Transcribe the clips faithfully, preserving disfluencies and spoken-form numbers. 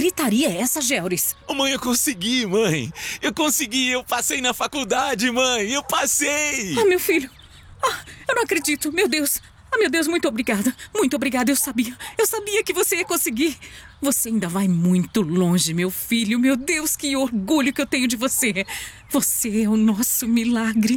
gritaria é essa, Gelris? Oh, mãe, eu consegui, mãe. Eu consegui, eu passei na faculdade, mãe. Eu passei. Ah, meu filho. Ah, eu não acredito, meu Deus. Ah, meu Deus, muito obrigada. Muito obrigada, eu sabia. Eu sabia que você ia conseguir. Você ainda vai muito longe, meu filho. Meu Deus, que orgulho que eu tenho de você. Você é o nosso milagre.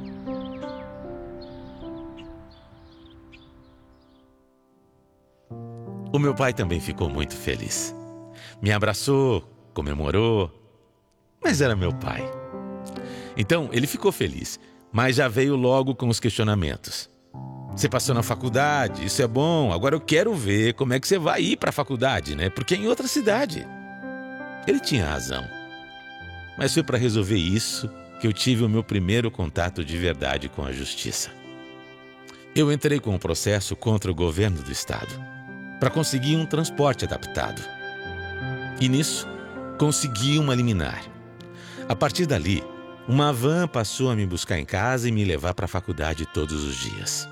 O meu pai também ficou muito feliz. Me abraçou, comemorou, mas era meu pai. Então, ele ficou feliz, mas já veio logo com os questionamentos. Você passou na faculdade, isso é bom, agora eu quero ver como é que você vai ir para a faculdade, né? Porque é em outra cidade. Ele tinha razão. Mas foi para resolver isso que eu tive o meu primeiro contato de verdade com a justiça. Eu entrei com um processo contra o governo do estado, para conseguir um transporte adaptado. E nisso, consegui uma liminar. A partir dali, uma van passou a me buscar em casa e me levar para a faculdade todos os dias.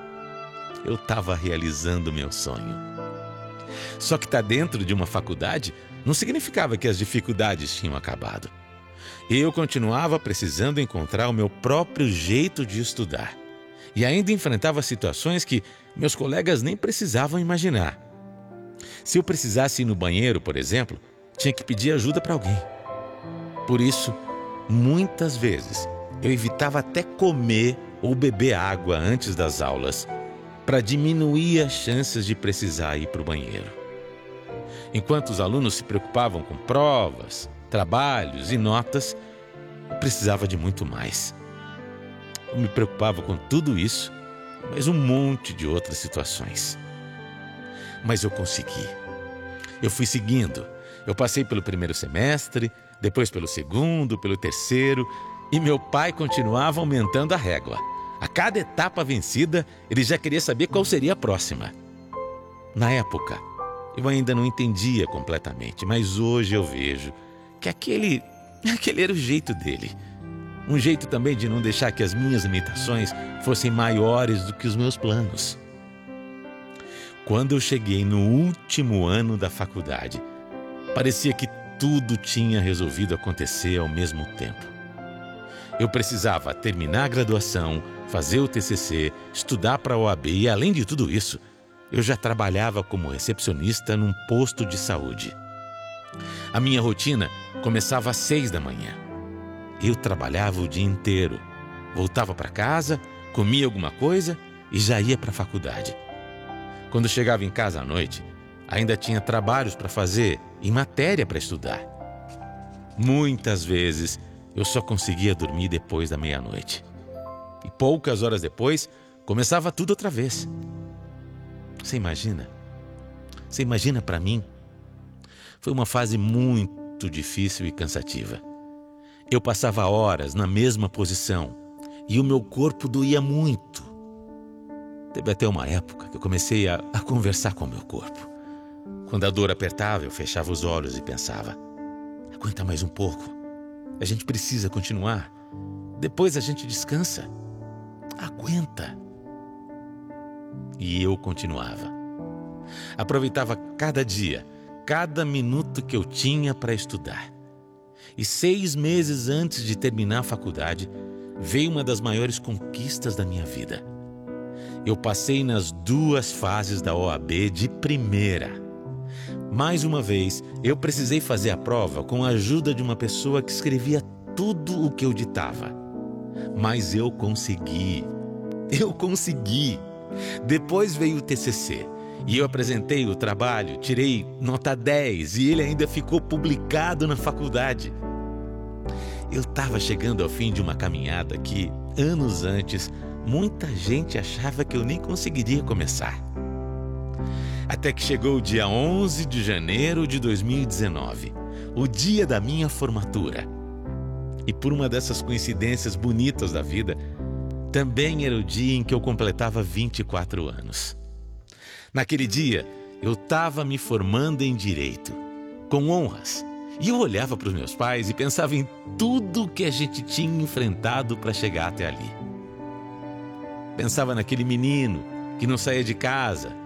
Eu estava realizando meu sonho. Só que estar dentro de uma faculdade não significava que as dificuldades tinham acabado. Eu continuava precisando encontrar o meu próprio jeito de estudar. E ainda enfrentava situações que meus colegas nem precisavam imaginar. Se eu precisasse ir no banheiro, por exemplo, tinha que pedir ajuda para alguém. Por isso, muitas vezes, eu evitava até comer ou beber água antes das aulas, para diminuir as chances de precisar ir para o banheiro. Enquanto os alunos se preocupavam com provas, trabalhos e notas, eu precisava de muito mais. Eu me preocupava com tudo isso, mas um monte de outras situações. Mas eu consegui. Eu fui seguindo. Eu passei pelo primeiro semestre, depois pelo segundo, pelo terceiro, e meu pai continuava aumentando a régua. A cada etapa vencida, ele já queria saber qual seria a próxima. Na época, eu ainda não entendia completamente, mas hoje eu vejo que aquele, aquele era o jeito dele. Um jeito também de não deixar que as minhas limitações fossem maiores do que os meus planos. Quando eu cheguei no último ano da faculdade, parecia que tudo tinha resolvido acontecer ao mesmo tempo. Eu precisava terminar a graduação, fazer o T C C, estudar para a O A B e, além de tudo isso, eu já trabalhava como recepcionista num posto de saúde. A minha rotina começava às seis da manhã. Eu trabalhava o dia inteiro, voltava para casa, comia alguma coisa e já ia para a faculdade. Quando chegava em casa à noite, ainda tinha trabalhos para fazer e matéria para estudar. Muitas vezes eu só conseguia dormir depois da meia-noite. E poucas horas depois, começava tudo outra vez. Você imagina? Você imagina para mim? Foi uma fase muito difícil e cansativa. Eu passava horas na mesma posição e o meu corpo doía muito. Teve até uma época que eu comecei a, a conversar com o meu corpo. Quando a dor apertava, eu fechava os olhos e pensava: aguenta mais um pouco. A gente precisa continuar. Depois a gente descansa. Aguenta. E eu continuava. Aproveitava cada dia, cada minuto que eu tinha para estudar. E seis meses antes de terminar a faculdade, veio uma das maiores conquistas da minha vida. Eu passei nas duas fases da O A B de primeira. Mais uma vez, eu precisei fazer a prova com a ajuda de uma pessoa que escrevia tudo o que eu ditava. Mas eu consegui. Eu consegui. Depois veio o T C C. E eu apresentei o trabalho, tirei nota dez e ele ainda ficou publicado na faculdade. Eu estava chegando ao fim de uma caminhada que, anos antes, muita gente achava que eu nem conseguiria começar. Até que chegou o dia onze de janeiro de dois mil e dezenove, o dia da minha formatura. E por uma dessas coincidências bonitas da vida, também era o dia em que eu completava vinte e quatro anos. Naquele dia, eu estava me formando em Direito, com honras. E eu olhava para os meus pais e pensava em tudo que a gente tinha enfrentado para chegar até ali. Pensava naquele menino que não saía de casa,